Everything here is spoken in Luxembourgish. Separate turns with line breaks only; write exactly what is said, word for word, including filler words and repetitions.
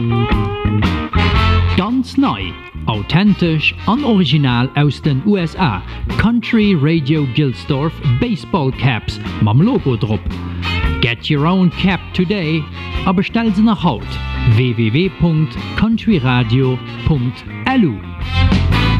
Ganz neu, authentisch und original aus den U S A. Country Radio Gilsdorf Baseball Caps mam Logo drauf. Get your own cap today, aber bestell sie nach Haut. w w w punkt country radio punkt l u